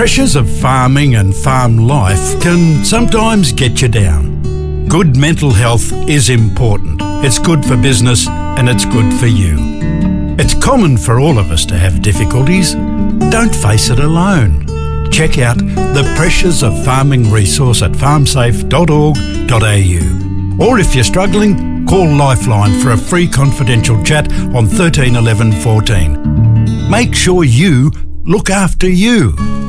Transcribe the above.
pressures of farming and farm life can sometimes get you down. Good mental health is important. It's good for business and it's good for you. It's common for all of us to have difficulties. Don't face it alone. Check out the Pressures of Farming resource at farmsafe.org.au. Or if you're struggling, call Lifeline for a free confidential chat on 13 11 14. Make sure you look after you.